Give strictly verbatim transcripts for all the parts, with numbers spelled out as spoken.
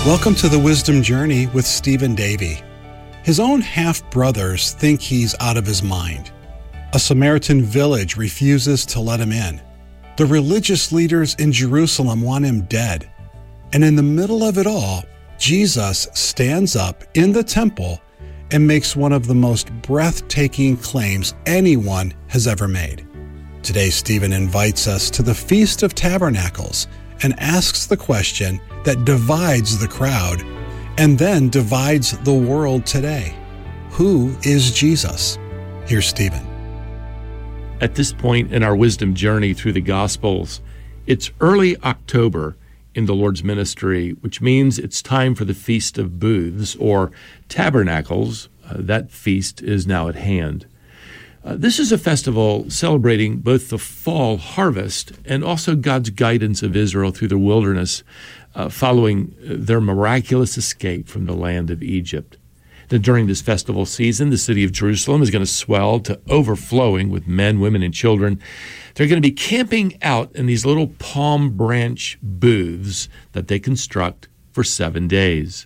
Welcome to the Wisdom Journey with Stephen Davey. His own half-brothers think he's out of his mind. A Samaritan village refuses to let him in. The religious leaders in Jerusalem want him dead. And in the middle of it all, Jesus stands up in the temple and makes one of the most breathtaking claims anyone has ever made. Today, Stephen invites us to the Feast of Tabernacles and asks the question that divides the crowd and then divides the world today. Who is Jesus? Here's Stephen. At this point in our wisdom journey through the Gospels, it's early October in the Lord's ministry, which means it's time for the Feast of Booths, or Tabernacles. Uh, that feast is now at hand. Uh, this is a festival celebrating both the fall harvest and also God's guidance of Israel through the wilderness uh, following their miraculous escape from the land of Egypt. That during this festival season, the city of Jerusalem is going to swell to overflowing with men, women, and children. They're going to be camping out in these little palm branch booths that they construct for seven days.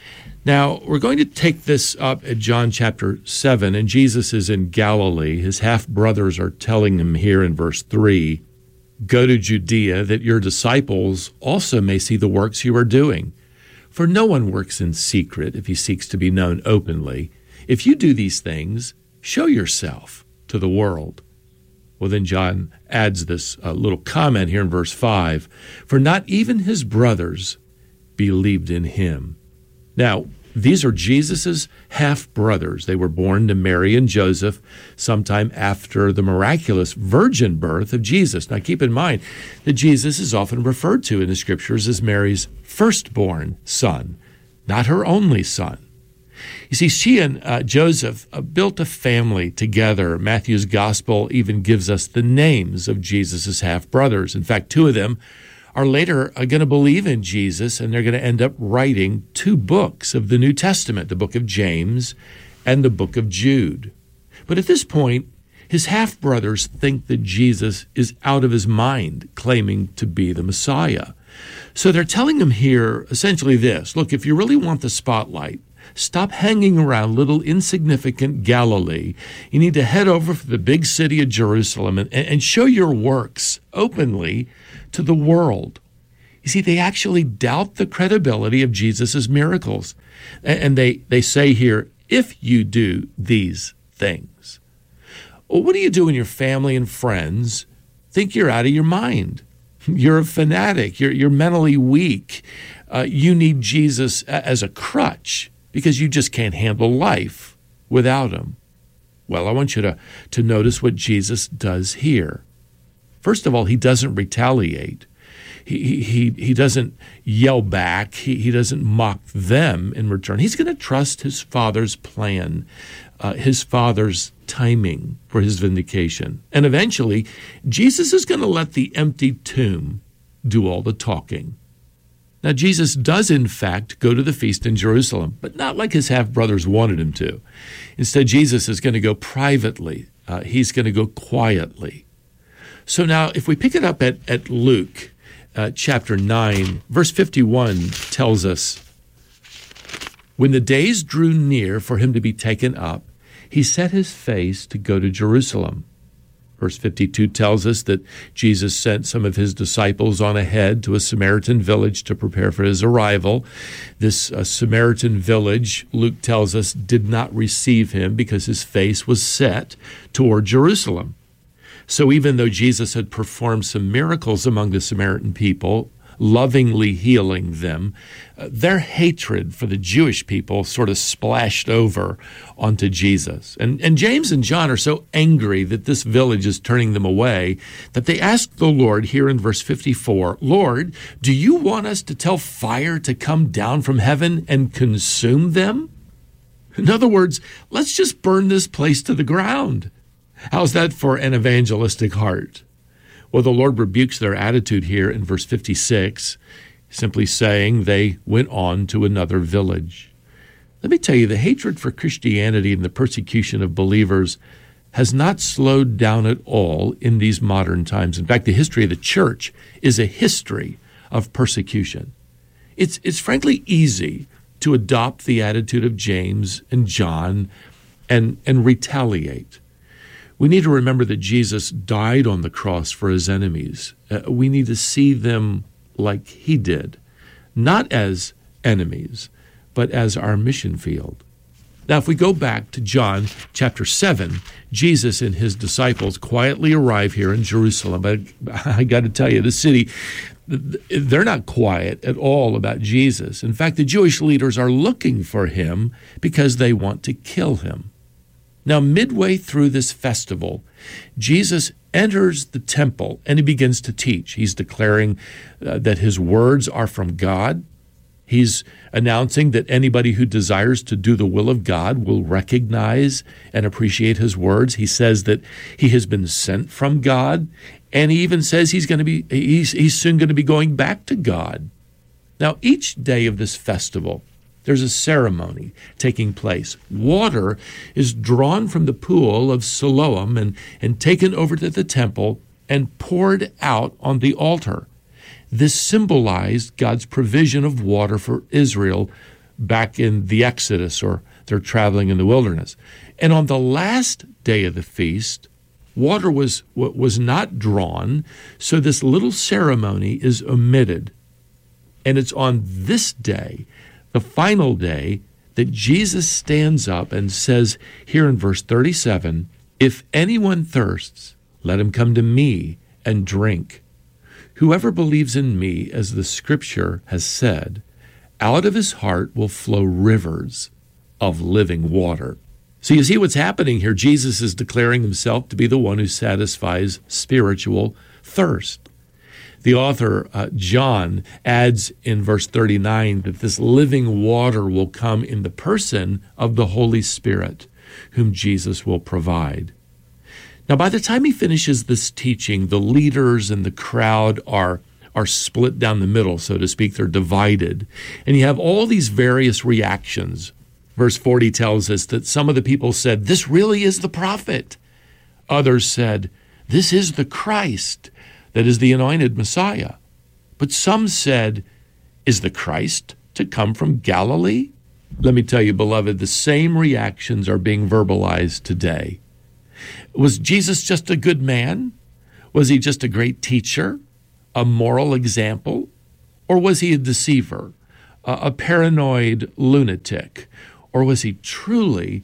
Now, we're going to take this up at John chapter seven, and Jesus is in Galilee. His half-brothers are telling him here in verse three, "Go to Judea, that your disciples also may see the works you are doing. For no one works in secret if he seeks to be known openly. If you do these things, show yourself to the world." Well, then John adds this uh, little comment here in verse five, "For not even his brothers believed in him." Now, these are Jesus' half-brothers. They were born to Mary and Joseph sometime after the miraculous virgin birth of Jesus. Now, keep in mind that Jesus is often referred to in the Scriptures as Mary's firstborn son, not her only son. You see, she and uh, Joseph uh, built a family together. Matthew's Gospel even gives us the names of Jesus' half-brothers. In fact, two of them are later going to believe in Jesus, and they're going to end up writing two books of the New Testament, the book of James and the book of Jude. But at this point, his half-brothers think that Jesus is out of his mind, claiming to be the Messiah. So they're telling him here essentially this: look, if you really want the spotlight, stop hanging around little insignificant Galilee. You need to head over to the big city of Jerusalem and, and show your works openly to the world. You see, they actually doubt the credibility of Jesus' miracles. And they, they say here, if you do these things. Well, what do you do when your family and friends think you're out of your mind? You're a fanatic. You're, you're mentally weak. Uh, you need Jesus as a crutch because you just can't handle life without him. Well, I want you to, to notice what Jesus does here. First of all, he doesn't retaliate. He, he, he doesn't yell back. He, he doesn't mock them in return. He's going to trust his Father's plan, uh, his Father's timing for his vindication. And eventually, Jesus is going to let the empty tomb do all the talking. Now, Jesus does, in fact, go to the feast in Jerusalem, but not like his half-brothers wanted him to. Instead, Jesus is going to go privately. Uh, he's going to go quietly. So now, if we pick it up at, at Luke uh, chapter nine, verse fifty-one tells us, "When the days drew near for him to be taken up, he set his face to go to Jerusalem." Verse fifty-two tells us that Jesus sent some of his disciples on ahead to a Samaritan village to prepare for his arrival. This uh, Samaritan village, Luke tells us, did not receive him because his face was set toward Jerusalem. So even though Jesus had performed some miracles among the Samaritan people, lovingly healing them, uh, their hatred for the Jewish people sort of splashed over onto Jesus. And, and James and John are so angry that this village is turning them away that they ask the Lord here in verse fifty-four, "Lord, do you want us to tell fire to come down from heaven and consume them?" In other words, let's just burn this place to the ground. How's that for an evangelistic heart? Well, the Lord rebukes their attitude here in verse fifty-six, simply saying they went on to another village. Let me tell you, the hatred for Christianity and the persecution of believers has not slowed down at all in these modern times. In fact, the history of the church is a history of persecution. It's, it's frankly easy to adopt the attitude of James and John and, and retaliate. We need to remember that Jesus died on the cross for his enemies. Uh, we need to see them like he did, not as enemies, but as our mission field. Now, if we go back to John chapter seven, Jesus and his disciples quietly arrive here in Jerusalem. But I got to tell you, the city, they're not quiet at all about Jesus. In fact, the Jewish leaders are looking for him because they want to kill him. Now, midway through this festival, Jesus enters the temple and he begins to teach. He's declaring uh, that his words are from God. He's announcing that anybody who desires to do the will of God will recognize and appreciate his words. He says that he has been sent from God, and he even says he's going to be he's, he's soon going to be going back to God. Now, each day of this festival, there's a ceremony taking place. Water is drawn from the pool of Siloam and, and taken over to the temple and poured out on the altar. This symbolized God's provision of water for Israel back in the Exodus, or they're traveling in the wilderness. And on the last day of the feast, water was, was not drawn, so this little ceremony is omitted. And it's on this day, the final day, that Jesus stands up and says here in verse thirty-seven, "If anyone thirsts, let him come to me and drink. Whoever believes in me, as the scripture has said, out of his heart will flow rivers of living water." So you see what's happening here. Jesus is declaring himself to be the one who satisfies spiritual thirst. The author, uh, John, adds in verse thirty-nine that this living water will come in the person of the Holy Spirit, whom Jesus will provide. Now, by the time he finishes this teaching, the leaders and the crowd are, are split down the middle, so to speak. They're divided. And you have all these various reactions. Verse forty tells us that some of the people said, "This really is the prophet." Others said, "This is the Christ," that is the anointed Messiah. But some said, "Is the Christ to come from Galilee?" Let me tell you, beloved, the same reactions are being verbalized today. Was Jesus just a good man? Was he just a great teacher, a moral example? Or was he a deceiver, a paranoid lunatic? Or was he truly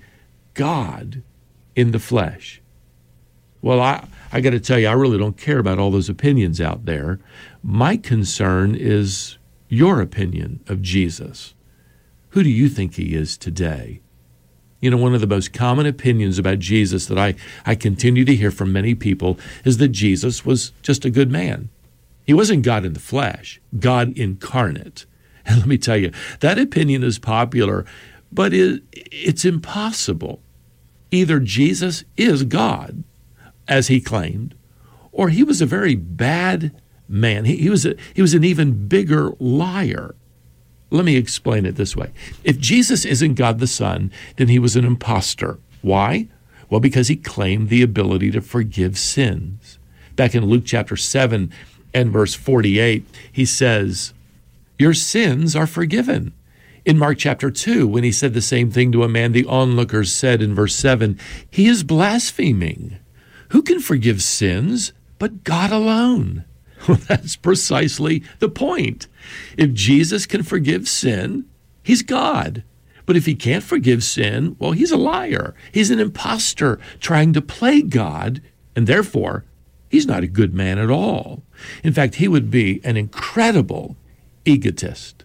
God in the flesh? Well, I, I got to tell you, I really don't care about all those opinions out there. My concern is your opinion of Jesus. Who do you think he is today? You know, one of the most common opinions about Jesus that I, I continue to hear from many people is that Jesus was just a good man. He wasn't God in the flesh, God incarnate. And let me tell you, that opinion is popular, but it, it's impossible. Either Jesus is God, as he claimed, or he was a very bad man. He, he was a, he was an even bigger liar. Let me explain it this way. If Jesus isn't God the Son, then he was an imposter. Why? Well, because he claimed the ability to forgive sins. Back in Luke chapter seven and verse forty-eight, he says, "Your sins are forgiven." In Mark chapter two, when he said the same thing to a man, the onlookers said in verse seven, "He is blaspheming. Who can forgive sins but God alone?" Well, that's precisely the point. If Jesus can forgive sin, he's God. But if he can't forgive sin, well, he's a liar. He's an imposter trying to play God, and therefore, he's not a good man at all. In fact, he would be an incredible egotist.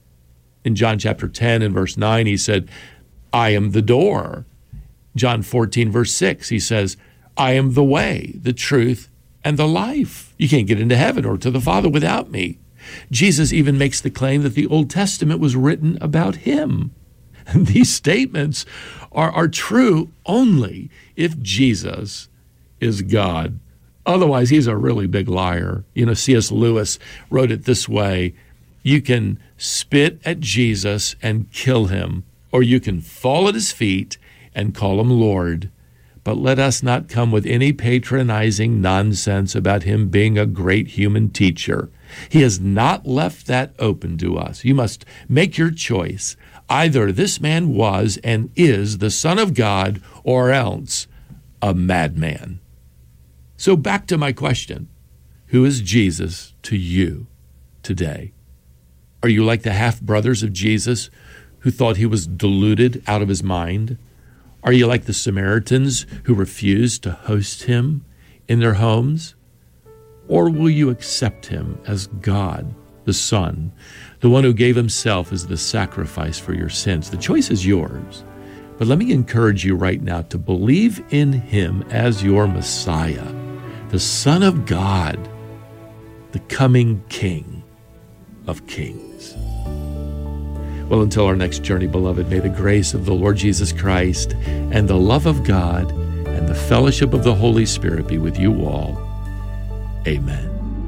In John chapter ten and verse nine, he said, "I am the door." John fourteen, verse six, he says, "I am the way, the truth, and the life. You can't get into heaven or to the Father without me." Jesus even makes the claim that the Old Testament was written about him. These statements are, are true only if Jesus is God. Otherwise, he's a really big liar. You know, C S Lewis wrote it this way: you can spit at Jesus and kill him, or you can fall at his feet and call him Lord. but let us not come with any patronizing nonsense about him being a great human teacher. He has not left that open to us. You must make your choice. Either this man was and is the Son of God, or else a madman. So back to my question. Who is Jesus to you today? Are you like the half-brothers of Jesus who thought he was deluded out of his mind? Are you like the Samaritans who refused to host him in their homes? Or will you accept him as God, the Son, the one who gave himself as the sacrifice for your sins? The choice is yours. But let me encourage you right now to believe in him as your Messiah, the Son of God, the coming King of Kings. Well, until our next journey, beloved, may the grace of the Lord Jesus Christ and the love of God and the fellowship of the Holy Spirit be with you all. Amen.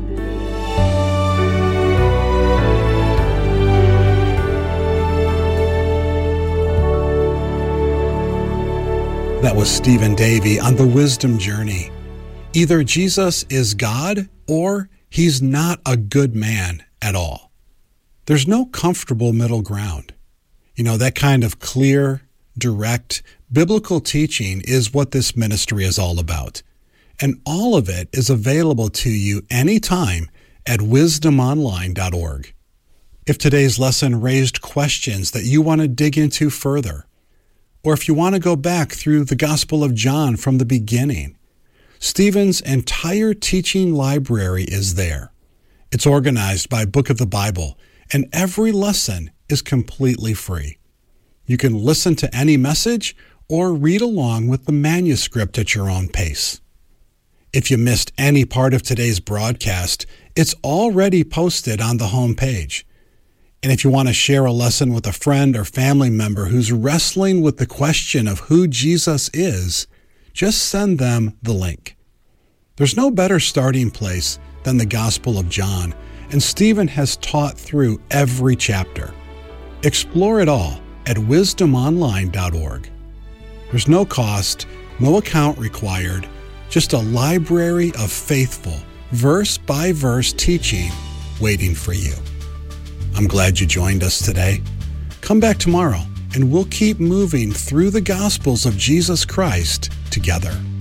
That was Stephen Davey on the Wisdom Journey. Either Jesus is God or he's not a good man at all. There's no comfortable middle ground. You know, that kind of clear, direct, biblical teaching is what this ministry is all about. And all of it is available to you anytime at wisdom online dot org. If today's lesson raised questions that you want to dig into further, or if you want to go back through the Gospel of John from the beginning, Stephen's entire teaching library is there. It's organized by Book of the Bible, and every lesson is completely free. You can listen to any message or read along with the manuscript at your own pace. If you missed any part of today's broadcast, it's already posted on the home page. And if you want to share a lesson with a friend or family member who's wrestling with the question of who Jesus is, just send them the link. There's no better starting place than the Gospel of John, and Stephen has taught through every chapter. Explore it all at wisdom online dot org. There's no cost, no account required, just a library of faithful, verse-by-verse teaching waiting for you. I'm glad you joined us today. Come back tomorrow, and we'll keep moving through the Gospels of Jesus Christ together.